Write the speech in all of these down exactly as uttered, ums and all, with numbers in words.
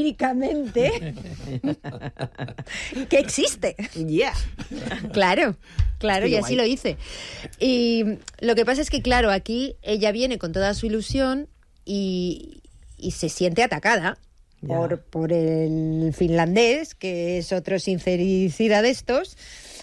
irónicamente que existe. Yeah. Claro, claro, Qué y así guay. lo hice. Y lo que pasa es que, claro, aquí ella viene con toda su ilusión y, y se siente atacada Ya. por, por el finlandés, que es otro sincericida de estos.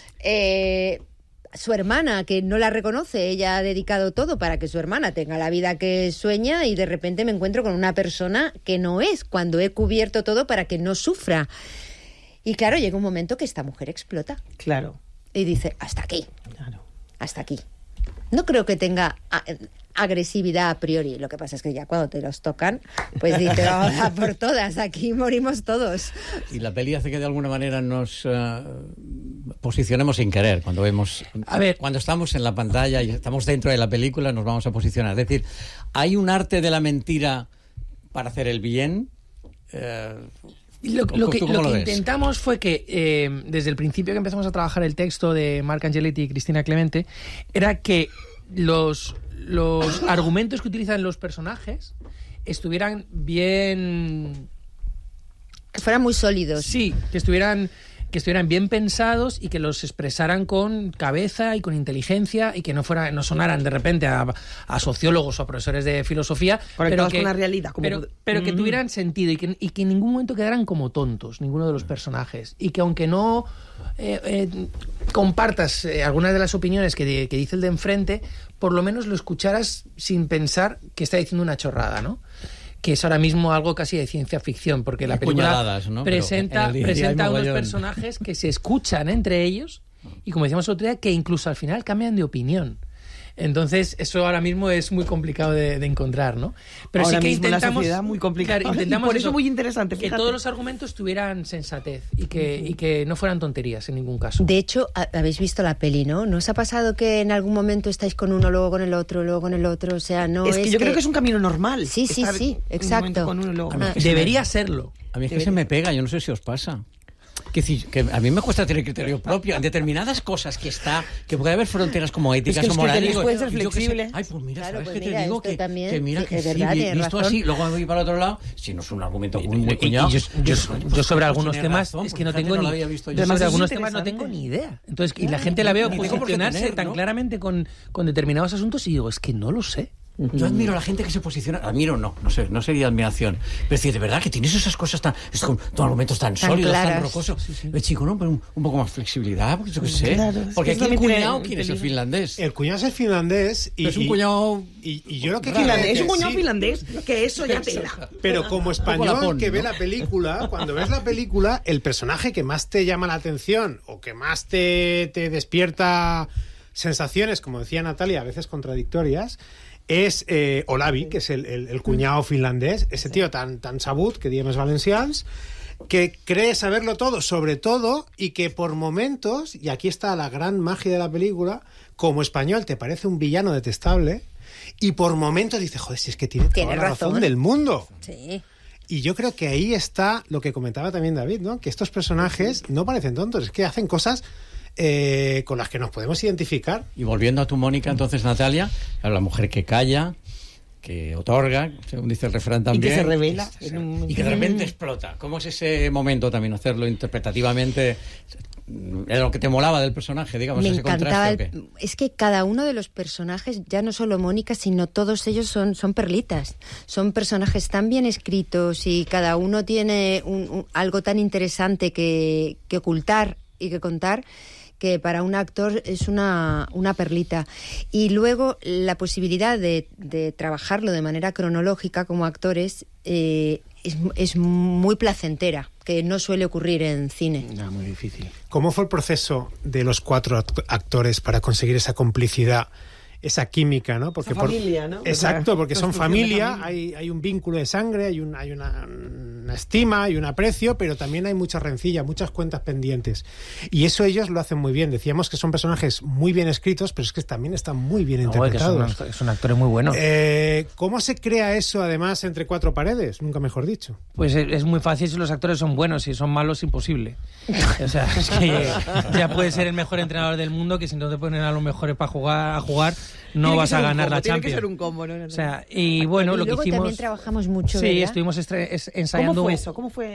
Eh, su hermana, que no la reconoce, ella ha dedicado todo para que su hermana tenga la vida que sueña, y de repente me encuentro con una persona que no es, cuando he cubierto todo para que no sufra. Y claro, llega un momento que esta mujer explota Claro. y dice, hasta aquí, Claro. hasta aquí. No creo que tenga a- agresividad a priori, lo que pasa es que ya cuando te los tocan, pues dice, vamos a por todas, aquí morimos todos. Y la peli hace que de alguna manera nos eh, posicionemos sin querer. Cuando vemos, A ver. cuando estamos en la pantalla y estamos dentro de la película, nos vamos a posicionar. Es decir, hay un arte de la mentira para hacer el bien. Eh, Lo, ¿Tú lo que, cómo lo lo que ves? intentamos fue que eh, desde el principio que empezamos a trabajar el texto de Marc Angeletti y Cristina Clemente, era que los, los argumentos que utilizan los personajes estuvieran bien... Que fueran muy sólidos. Sí, que estuvieran, que estuvieran bien pensados y que los expresaran con cabeza y con inteligencia, y que no fuera, no sonaran de repente a, a sociólogos o a profesores de filosofía, pero Conectados que, con la realidad, como- pero, pero que Mm. tuvieran sentido, y que, y que en ningún momento quedaran como tontos ninguno de los personajes, y que aunque no eh, eh, compartas eh, algunas de las opiniones que, de- que dice el de enfrente, por lo menos lo escucharas sin pensar que está diciendo una chorrada, ¿no? Que es ahora mismo algo casi de ciencia ficción, porque la Hay película puñaladas, ¿no? Pero presenta, en el día a día presenta hay unos mogollón. personajes que se escuchan entre ellos, y como decíamos el otro día, que incluso al final cambian de opinión. Entonces, eso ahora mismo es muy complicado de, de encontrar, ¿no? Pero Ahora sí que mismo en la intentamos, sociedad muy complicado. claro, intentamos Y por eso eso, muy interesante, que fíjate. todos los argumentos tuvieran sensatez y que, y que no fueran tonterías en ningún caso. De hecho, ha- habéis visto la peli, ¿no? ¿No os ha pasado que en algún momento estáis con uno, luego con el otro, luego con el otro? O sea, no es es que yo creo que es un camino normal. Sí, sí, estar sí, un exacto. momento con uno y luego con Ah. otro. Debería serlo. A mí es que se me pega, yo no sé si os pasa. Que, decir, que a mí me cuesta tener criterio propio en determinadas cosas que está, que puede haber fronteras como éticas Es que los o morales. criterios digo, pueden ser y yo qué sé, flexibles. Ay, pues mira, Claro, ¿sabes pues qué te mira, digo? esto Que, también, que mira sí, que es sí, verdad, vi- tienes visto razón. así, luego voy para otro lado, si no es un argumento muy, muy Y- y cuñado. yo, yo- pues, yo pues, sobre pues, algunos tiene temas razón, es que no fíjate, tengo no ni lo había visto yo. yo Además, sobre eso es algunos temas no tengo interesante. ni idea. Entonces, y la Claro, gente la veo ni tengo por qué posicionarse tener, tan ¿no? claramente con, con determinados asuntos, y digo, es que no lo sé. Yo admiro a la gente que se posiciona, admiro no, no sé, no sería admiración, pero decir, de verdad que tienes esas cosas tan, es con, con argumentos tan, Tan sólidos, claras. tan rocosos. El chico, ¿no? Pero un, un poco más flexibilidad, porque yo qué sé. Claro, es porque que aquí el eso también tiene- cuñado, ¿quién es el tiene- finlandés? El cuñado es el finlandés y, Pero es un y- cuñado y, y yo lo que raro. quiero Finlandés, es un que cuñado sí, finlandés, que eso ya tela. Pero como español lapón, que ve ¿no? la película, cuando ves la película, el personaje que más te llama la atención o que más te, te despierta sensaciones, como decía Natalia, a veces contradictorias, es eh, Olavi, que es el, el- el cuñado finlandés, ese tío tan, tan sabut, que diem valencians, que cree saberlo todo, sobre todo, y que por momentos, y aquí está la gran magia de la película, como español te parece un villano detestable, y por momentos dices, joder, si es que tiene, Tiene toda la razón razón. del mundo. Sí. Y yo creo que ahí está lo que comentaba también David, ¿no? Que estos personajes no parecen tontos, es que hacen cosas eh, con las que nos podemos identificar. Y volviendo a tu Mónica, entonces, Natalia, claro, la mujer que calla, que otorga, según dice el refrán Y también. que se revela. Y, y que de repente explota. ¿Cómo es ese momento también, hacerlo interpretativamente? ¿Era lo que te molaba del personaje, digamos, Me ese encantaba. contraste? ¿O el- qué? es que cada uno de los personajes, ya no solo Mónica, sino todos ellos son, son perlitas. Son personajes tan bien escritos y cada uno tiene un- un- algo tan interesante que, que ocultar y que contar, que para un actor es una, una perlita. Y luego la posibilidad de, de trabajarlo de manera cronológica como actores eh, es, es muy placentera, que no suele ocurrir en cine. No, muy difícil. ¿Cómo fue el proceso de los cuatro act- actores para conseguir esa complicidad, esa química, ¿no? Porque Esa familia, ¿no? Exacto, Esa porque son construcción de familia, familia. hay, hay un vínculo de sangre, hay, un, hay una, una estima, hay un aprecio, pero también hay mucha rencilla, muchas cuentas pendientes. Y eso ellos lo hacen muy bien. Decíamos que son personajes muy bien escritos, pero es que también están muy bien No, que interpretados. son, son actores muy buenos. Eh, ¿Cómo se crea eso, además, entre cuatro paredes? Nunca mejor dicho. Pues es, es muy fácil si los actores son buenos, si son malos, imposible. O sea, es que ya puedes ser el mejor entrenador del mundo, que si no te ponen a los mejores para jugar, a jugar, no Tiene que vas ser a un ganar combo, la tiene que Champions. ser un combo, no, no, no. O sea, y bueno, y lo que luego hicimos... también trabajamos mucho, Sí, ¿verdad? estuvimos estre- es- ¿Cómo ensayando... fue eso? ¿Cómo fue?